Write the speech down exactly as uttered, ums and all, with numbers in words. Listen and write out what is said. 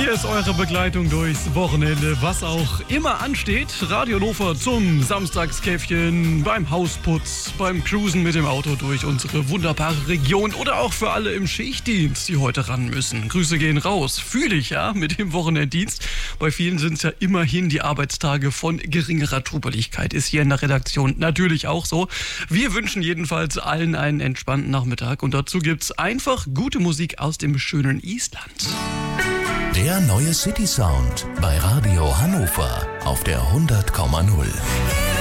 Hier ist eure Begleitung durchs Wochenende, was auch immer ansteht. Radio Hannover zum Samstagskäffchen, beim Hausputz, beim Cruisen mit dem Auto durch unsere wunderbare Region oder auch für alle im Schichtdienst, die heute ran müssen. Grüße gehen raus, fühle ich ja mit dem Wochenenddienst. Bei vielen sind es ja immerhin die Arbeitstage von geringerer Trubeligkeit. Ist hier in der Redaktion natürlich auch so. Wir wünschen jedenfalls allen einen entspannten Nachmittag und dazu gibt's einfach gute Musik aus dem schönen Island. Der neue City Sound bei Radio Hannover auf der hundert Komma null.